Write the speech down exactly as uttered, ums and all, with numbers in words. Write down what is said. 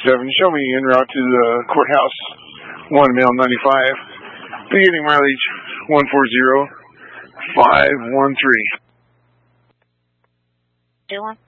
seven. Show me en route to the courthouse. one male ninety-five. Beginning mileage one four zero five one three. Do one.